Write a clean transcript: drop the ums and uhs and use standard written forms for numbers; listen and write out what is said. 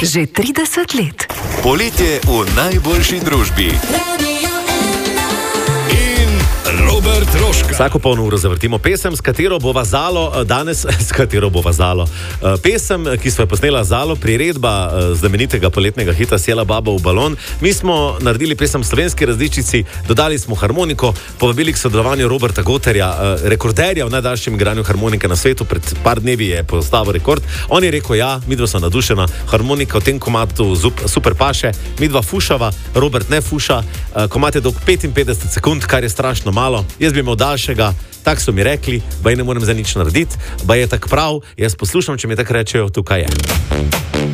Že 30 let. Poletje v najboljši družbi. Robert Rožka. Vsako polno uro zavrtimo pesem, s katero bo vazalo danes, pesem, ki smo jo posnela Zalo, priredba znamenitega poletnega hita Sjela baba v balon. Mi smo naredili pesem v slovenski različici, dodali smo harmoniko, povabili k sodelovanju Roberta Goterja, rekorderja v najdaljšem igranju harmonike na svetu. Pred par dnevi je postavil rekord. On je rekel, ja, midva so nadušena, harmonika v tem komatu super paše, midva fušava, Robert ne fuša, komat je dolg 55 sekund, kar je strašno malo. Jaz bi imel daljšega, tako so mi rekli, baj ne morem za nič narediti, baj je tak prav, jaz poslušam, če mi tako rečejo, tukaj je.